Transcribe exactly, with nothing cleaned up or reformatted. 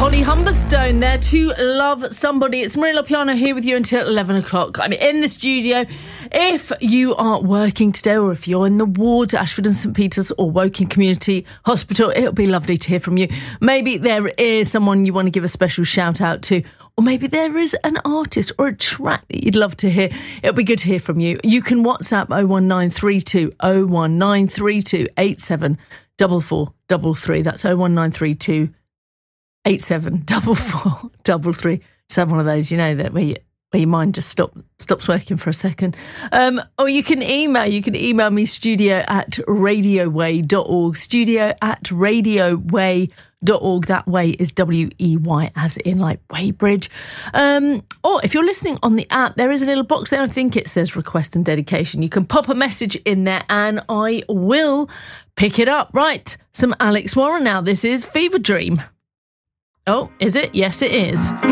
Holly Humberstone there to Love Somebody. It's Maria Lopiano here with you until eleven o'clock. I'm in the studio. If you are working today or if you're in the ward at Ashford and St Peter's or Woking Community Hospital, it'll be lovely to hear from you. Maybe there is someone you want to give a special shout out to, or maybe there is an artist or a track that you'd love to hear. It'll be good to hear from you. You can WhatsApp oh one nine three two oh one nine three two eight seven four four three three. That's oh one nine three two eight seven four four three three. Just have one of those, you know, that where, you, where your mind just stop, stops working for a second. Um, or you can email. You can email me studio at radioway dot org. Studio at radioway dot org. That way is W E Y, as in like Weybridge. Um, or if you're listening on the app, there is a little box there. I think it says request and dedication. You can pop a message in there and I will pick it up. Right, some Alex Warren now. This is Fever Dream. Oh, is it? Yes, it is.